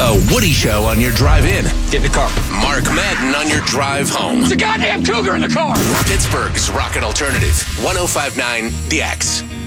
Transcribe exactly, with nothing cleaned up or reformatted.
The Woody Show on your drive in. Get in the car. Mark Madden on your drive home. It's a goddamn cougar in the car. Pittsburgh's Rockin' Alternative. one oh five point nine The X.